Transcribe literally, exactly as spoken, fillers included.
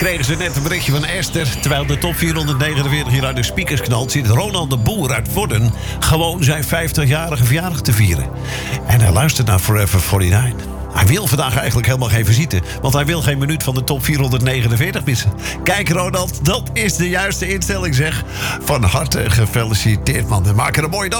kregen ze net een berichtje van Esther. Terwijl de top vierhonderdnegenenveertig hier uit de speakers knalt, zit Ronald de Boer uit Vorden gewoon zijn vijftigjarige verjaardag te vieren. En hij luistert naar Forever eenenveertig. Hij wil vandaag eigenlijk helemaal geen visite, want hij wil geen minuut van de top vierhonderdnegenenveertig missen. Kijk Ronald, dat is de juiste instelling zeg. Van harte gefeliciteerd man, en maak er een mooie dag.